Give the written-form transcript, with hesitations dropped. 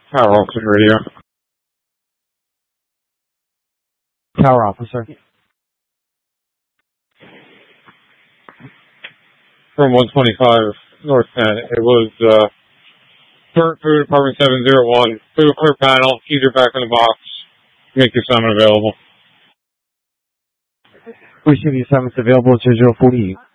Tower Officer Radio. Tower Officer. From 125 North 10. It was Burnt Food, Apartment 701. Food clear panel. Heater back in the box. Make your assignment available. Wishing the assignments available to 040.